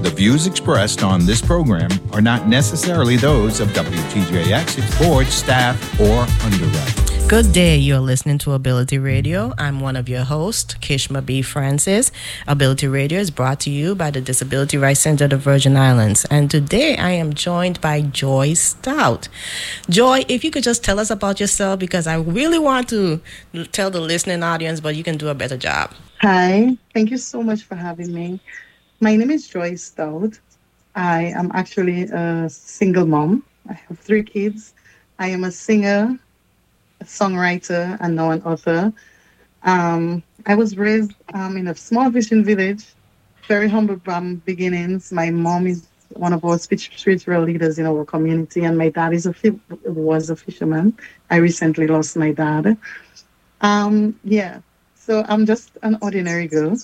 The views expressed on this program are not necessarily those of WTJX, its board, staff, or underwriters. Good day. You're listening to Ability Radio. I'm one of your hosts, Kishma B. Francis. Ability Radio is brought to you by the Disability Rights Center of the Virgin Islands. And today I am joined by Joy Stout. Joy, if you could just tell us about yourself, because I really want to tell the listening audience, but you can do a better job. Hi. Thank you so much for having me. My name is Joy Stout. I am actually a single mom. I have 3 kids. I am a singer, a songwriter, and now an author. I was raised in a small fishing village, very humble beginnings. My mom is one of our spiritual leaders in our community, and my dad was a fisherman. I recently lost my dad. So I'm just an ordinary girl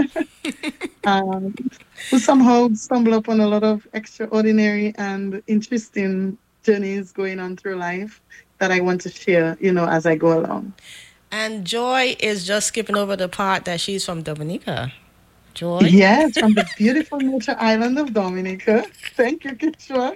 who somehow stumbled upon a lot of extraordinary and interesting journeys going on through life that I want to share, as I go along. And Joy is just skipping over the part that she's from Dominica. Joy? Yes, from the beautiful nature island of Dominica. Thank you, Kishwa.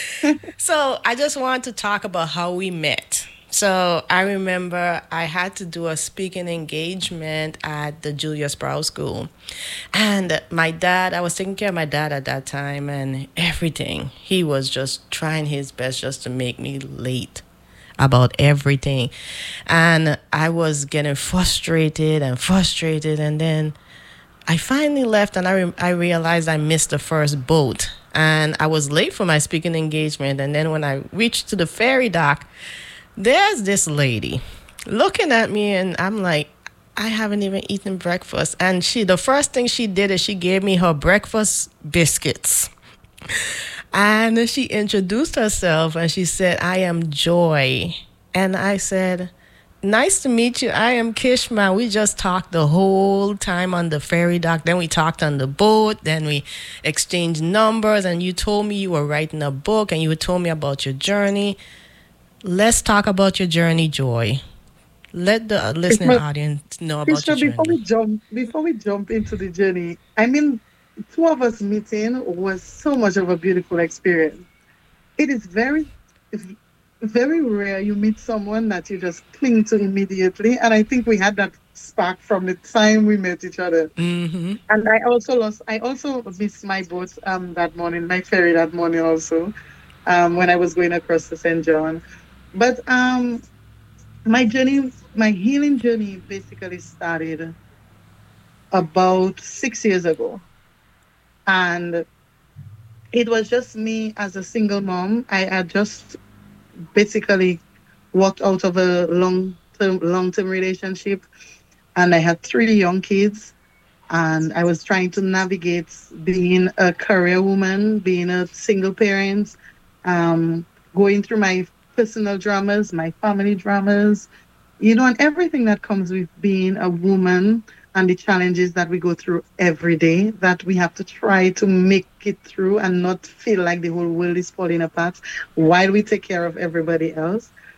So I just want to talk about how we met. So I remember I had to do a speaking engagement at the Julia Sprouse School. And my dad, I was taking care of my dad at that time and everything. He was just trying his best just to make me late about everything. And I was getting frustrated. And then I finally left and I realized I missed the first boat. And I was late for my speaking engagement. And then when I reached to the ferry dock, there's this lady looking at me, and I'm like, I haven't even eaten breakfast. And the first thing she did is she gave me her breakfast biscuits. And she introduced herself, and she said, I am Joy. And I said, nice to meet you. I am Kishma. We just talked the whole time on the ferry dock. Then we talked on the boat. Then we exchanged numbers, and you told me you were writing a book, and you told me about your journey. Let's talk about your journey, Joy. Let the listening audience know about your journey. Before we jump into the journey, I mean, 2 of us meeting was so much of a beautiful experience. It is very, very rare you meet someone that you just cling to immediately, and I think we had that spark from the time we met each other. Mm-hmm. And I also missed my boat that morning, my ferry that morning also, when I was going across to St. John. But my healing journey basically started about 6 years ago. And it was just me as a single mom. I had just basically walked out of a long-term relationship, and I had 3 young kids. And I was trying to navigate being a career woman, being a single parent, going through my personal dramas, my family dramas, and everything that comes with being a woman and the challenges that we go through every day, that we have to try to make it through and not feel like the whole world is falling apart while we take care of everybody else.